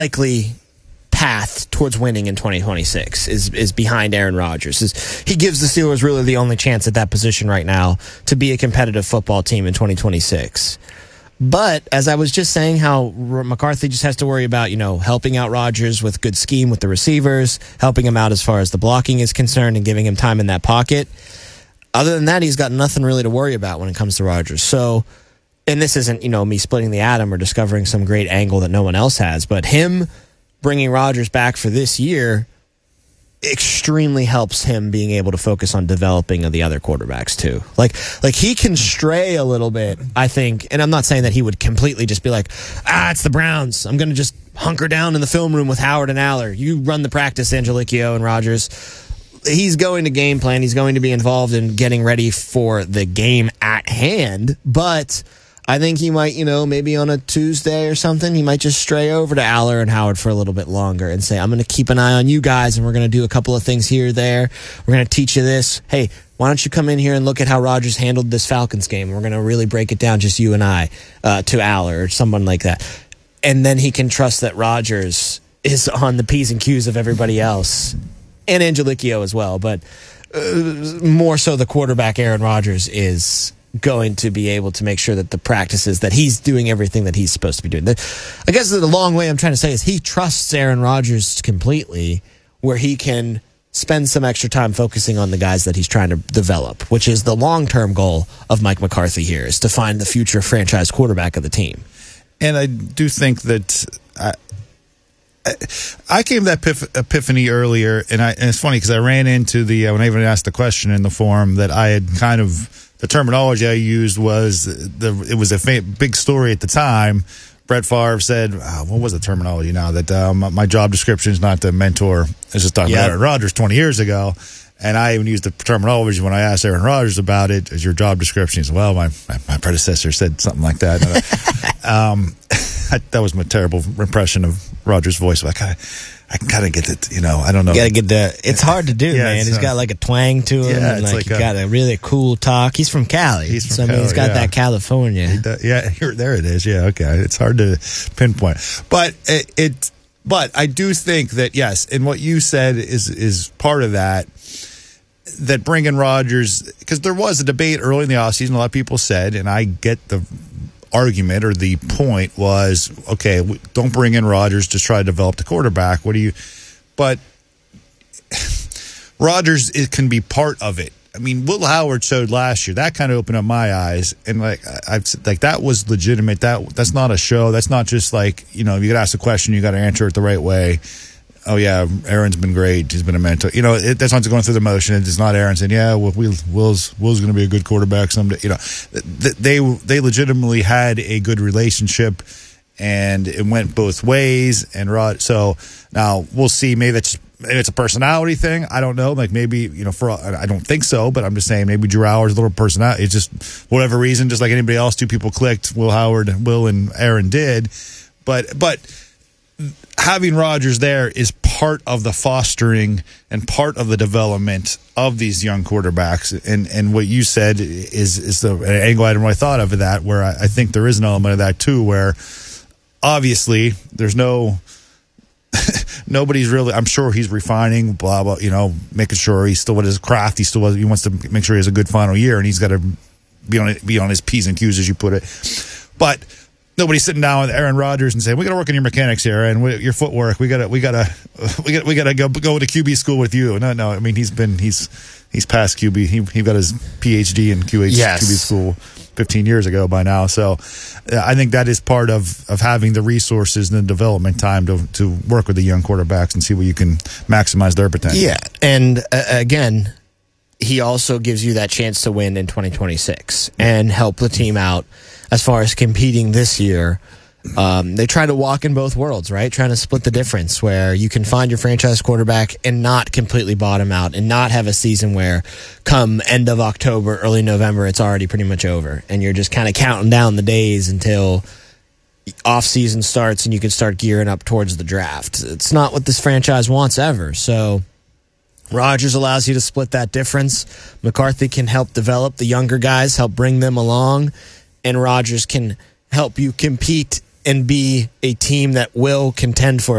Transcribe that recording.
likely path towards winning in 2026 is behind Aaron Rodgers. He gives the Steelers really the only chance at that position right now to be a competitive football team in 2026. But as I was just saying, how McCarthy just has to worry about, helping out Rodgers with good scheme with the receivers, helping him out as far as the blocking is concerned and giving him time in that pocket. Other than that, he's got nothing really to worry about when it comes to Rodgers. So, and this isn't, me splitting the atom or discovering some great angle that no one else has, but him bringing Rodgers back for this year extremely helps him being able to focus on developing of the other quarterbacks too. Like he can stray a little bit, I think, and I'm not saying that he would completely just be like, it's the Browns, I'm going to just hunker down in the film room with Howard and Aller. You run the practice, Angelicchio and Rodgers. He's going to game plan. He's going to be involved in getting ready for the game at hand, but I think he might, maybe on a Tuesday or something, he might just stray over to Aller and Howard for a little bit longer and say, I'm going to keep an eye on you guys, and we're going to do a couple of things here or there. We're going to teach you this. Hey, why don't you come in here and look at how Rodgers handled this Falcons game? We're going to really break it down, just you and I, to Aller or someone like that. And then he can trust that Rodgers is on the P's and Q's of everybody else, and Angelicchio as well. But more so the quarterback, Aaron Rodgers, is going to be able to make sure that the practices that he's doing everything that he's supposed to be doing. I guess the long way I'm trying to say is he trusts Aaron Rodgers completely, where he can spend some extra time focusing on the guys that he's trying to develop, which is the long-term goal of Mike McCarthy here, is to find the future franchise quarterback of the team. And I do think that I came to that epiphany earlier, and it's funny because I ran into when I even asked the question in the forum that I had kind of, the terminology I used was it was a big story at the time. Brett Favre said, what was the terminology now? That my job description is not to mentor. It's just talking about Aaron Rodgers 20 years ago. And I even used the terminology when I asked Aaron Rodgers about it as your job description. He said, well, my predecessor said something like that. That was my terrible impression of Rodgers' voice. Like, I kind of get it, I don't know. You gotta get it's hard to do, man. He's got like a twang to him, and he's got a really cool talk. He's from Cali. He's got that California. There it is. Yeah, okay. It's hard to pinpoint. But but I do think that, yes, and what you said is part of that bringing Rodgers, because there was a debate early in the offseason, a lot of people said, and I get the argument or the point was, okay, don't bring in Rodgers, just try to develop the quarterback. But Rodgers can be part of it. I mean, Will Howard showed last year, that kind of opened up my eyes, and that was legitimate. That's not a show. That's not just like, you got to ask a question, you got to answer it the right way. Oh yeah, Aaron's been great. He's been a mentor. That's not going through the motion. It's not Aaron saying, yeah, well, Will's going to be a good quarterback someday. They legitimately had a good relationship, and it went both ways. And so now we'll see. Maybe it's a personality thing. I don't know. Like maybe I don't think so, but I'm just saying maybe Drew Howard's a little personality. It's just whatever reason, just like anybody else, two people clicked. Will and Aaron did, but having Rodgers there is part of the fostering and part of the development of these young quarterbacks. And what you said is the angle I hadn't really thought of that, where I think there is an element of that too, where obviously there's nobody's really, I'm sure he's refining, blah, blah, making sure he's still with his craft. He wants to make sure he has a good final year, and he's got to be on his P's and Q's, as you put it. But nobody's sitting down with Aaron Rodgers and saying, "We got to work on your mechanics here and your footwork. We got to go to QB school with you." No. I mean, he's past QB. He got his PhD in QB school 15 years ago by now. So I think that is part of having the resources and the development time to work with the young quarterbacks and see where you can maximize their potential. Yeah, and again, he also gives you that chance to win in 2026 and help the team out as far as competing this year. They try to walk in both worlds, right? Trying to split the difference where you can find your franchise quarterback and not completely bottom out and not have a season where come end of October, early November, it's already pretty much over. And you're just kind of counting down the days until off season starts and you can start gearing up towards the draft. It's not what this franchise wants ever. So Rodgers allows you to split that difference. McCarthy can help develop the younger guys, help bring them along, and Rodgers can help you compete and be a team that will contend for